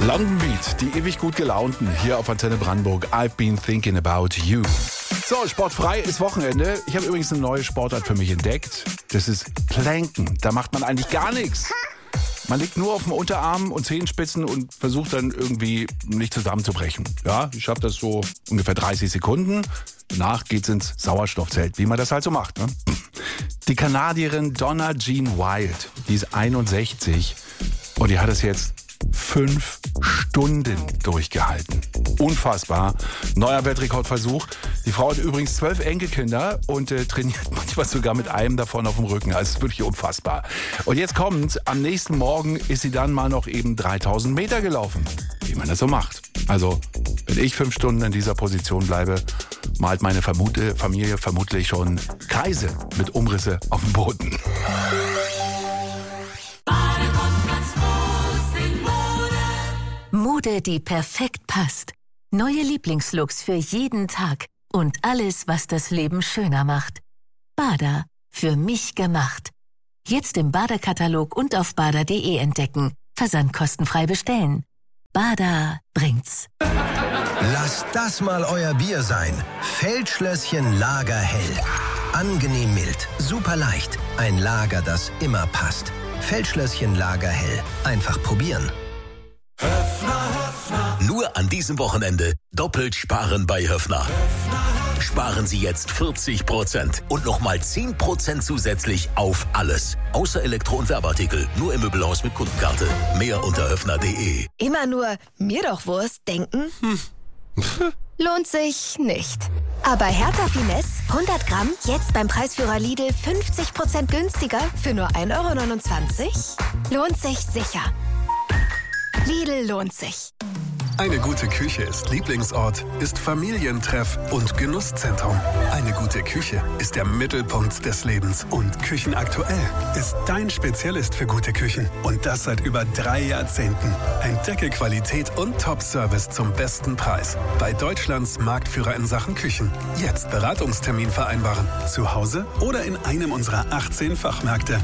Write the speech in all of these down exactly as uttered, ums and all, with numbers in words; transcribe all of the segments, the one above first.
London Beat, die ewig gut gelaunten, hier auf Antenne Brandenburg. I've been thinking about you. So, sportfrei ist Wochenende. Ich habe übrigens eine neue Sportart für mich entdeckt. Das ist Planken. Da macht man eigentlich gar nichts. Man liegt nur auf dem Unterarm und Zehenspitzen und versucht dann irgendwie nicht zusammenzubrechen. Ja, ich schaffe das so ungefähr dreißig Sekunden. Danach geht's ins Sauerstoffzelt, wie man das halt so macht. Ne? Die Kanadierin Donna Jean Wild, die ist einundsechzig und die hat es jetzt fünf Stunden durchgehalten. Unfassbar. Neuer Weltrekordversuch. Die Frau hat übrigens zwölf Enkelkinder und äh, trainiert manchmal sogar mit einem davon auf dem Rücken. Also es ist wirklich unfassbar. Und jetzt kommt's, am nächsten Morgen ist sie dann mal noch eben dreitausend Meter gelaufen. Wie man das so macht. Also, wenn ich fünf Stunden in dieser Position bleibe, malt meine Vermute, Familie vermutlich schon Kreise mit Umrisse auf dem Boden. Mode, die perfekt passt. Neue Lieblingslooks für jeden Tag. Und alles, was das Leben schöner macht. Bader. Für mich gemacht. Jetzt im Bader-Katalog und auf bader punkt de entdecken. Versandkostenfrei bestellen. Bader bringt's. Lasst das mal euer Bier sein. Feldschlösschen Lagerhell. Angenehm mild, super leicht. Ein Lager, das immer passt. Feldschlösschen Lagerhell. Einfach probieren. Nur an diesem Wochenende doppelt sparen bei Höffner. Sparen Sie jetzt vierzig Prozent und nochmal zehn Prozent zusätzlich auf alles. Außer Elektro- und Werbeartikel. Nur im Möbelhaus mit Kundenkarte. Mehr unter höffner punkt de. Immer nur mir doch Wurst denken? Hm. Lohnt sich nicht. Aber Hertha Finesse, hundert Gramm, jetzt beim Preisführer Lidl fünfzig Prozent günstiger für nur ein Euro neunundzwanzig? Lohnt sich sicher. Lidl lohnt sich. Eine gute Küche ist Lieblingsort, ist Familientreff und Genusszentrum. Eine gute Küche ist der Mittelpunkt des Lebens. Und Küchenaktuell ist dein Spezialist für gute Küchen. Und das seit über drei Jahrzehnten. Entdecke Qualität und Top-Service zum besten Preis. Bei Deutschlands Marktführer in Sachen Küchen. Jetzt Beratungstermin vereinbaren. Zu Hause oder in einem unserer achtzehn Fachmärkte.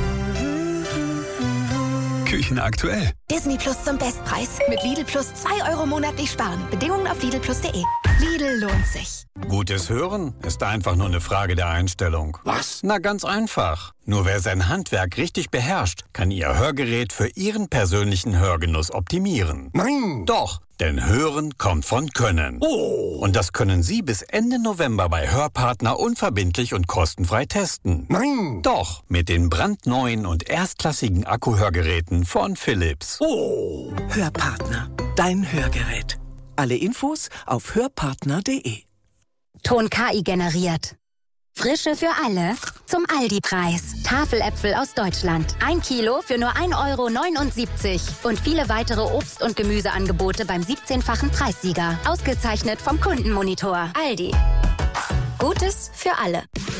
Küchen aktuell. Disney Plus zum Bestpreis. Mit Lidl Plus zwei Euro monatlich sparen. Bedingungen auf lidl plus punkt de. Lidl lohnt sich. Gutes Hören ist einfach nur eine Frage der Einstellung. Was? Na, ganz einfach. Nur wer sein Handwerk richtig beherrscht, kann Ihr Hörgerät für Ihren persönlichen Hörgenuss optimieren. Nein! Doch, denn Hören kommt von Können. Oh! Und das können Sie bis Ende November bei Hörpartner unverbindlich und kostenfrei testen. Nein! Doch, mit den brandneuen und erstklassigen Akkuhörgeräten von Philips. Oh! Hörpartner, dein Hörgerät. Alle Infos auf hörpartner punkt de. Ton K I generiert. Frische für alle zum Aldi-Preis. Tafeläpfel aus Deutschland. Ein Kilo für nur ein Euro neunundsiebzig. Und viele weitere Obst- und Gemüseangebote beim siebzehnfachen Preissieger. Ausgezeichnet vom Kundenmonitor. Aldi. Gutes für alle.